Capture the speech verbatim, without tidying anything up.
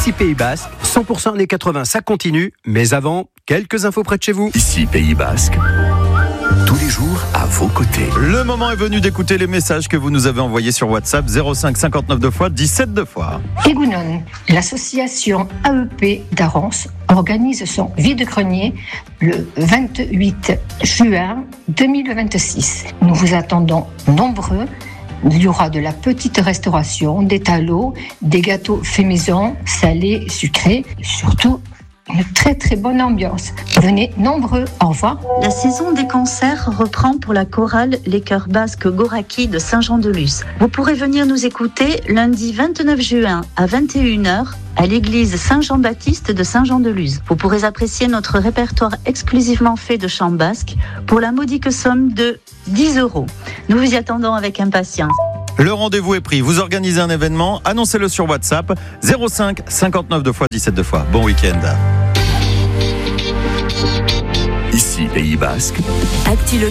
Ici Pays Basque, cent pour cent années quatre-vingts, ça continue. Mais avant, quelques infos près de chez vous. Ici Pays Basque, tous les jours à vos côtés. Le moment est venu d'écouter les messages que vous nous avez envoyés sur WhatsApp zéro cinq cinquante-neuf deux fois dix-sept deux fois. Egounon, l'association A E P d'Arons organise son vide-grenier le vingt-huit juin deux mille vingt-six. Nous vous attendons nombreux. Il y aura de la petite restauration, des talos, des gâteaux faits maison, salés, sucrés, et surtout une très très bonne ambiance. Venez nombreux, au revoir. La saison des concerts reprend pour la chorale Les Chœurs Basques Goraki de Saint-Jean-de-Luz. Vous pourrez venir nous écouter lundi vingt-neuf juin à vingt et une heures à l'église Saint-Jean-Baptiste de Saint-Jean-de-Luz. Vous pourrez apprécier notre répertoire exclusivement fait de chants basques pour la modique somme de dix euros. Nous vous y attendons avec impatience. Le rendez-vous est pris. Vous organisez un événement, annoncez-le sur WhatsApp zéro cinq cinquante-neuf deux fois dix-sept deux fois. Bon week-end. Ici Pays Basque. Actu